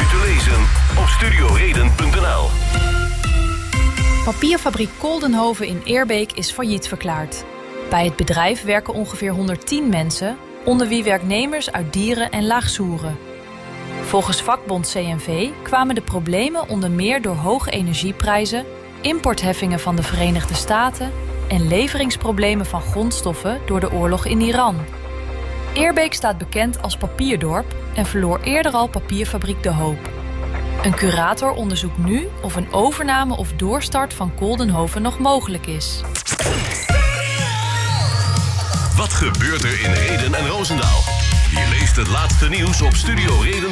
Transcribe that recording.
te lezen op studioreden.nl. Papierfabriek Koldenhoven in Eerbeek is failliet verklaard. Bij het bedrijf werken ongeveer 110 mensen, onder wie werknemers uit Dieren en Laag-Soeren. Volgens vakbond CNV kwamen de problemen onder meer door hoge energieprijzen, importheffingen van de Verenigde Staten en leveringsproblemen van grondstoffen door de oorlog in Iran. Eerbeek staat bekend als papierdorp en verloor eerder al papierfabriek De Hoop. Een curator onderzoekt nu of een overname of doorstart van Koldenhoven nog mogelijk is. Wat gebeurt er in Rheden en Roosendaal? Je leest het laatste nieuws op studioreden.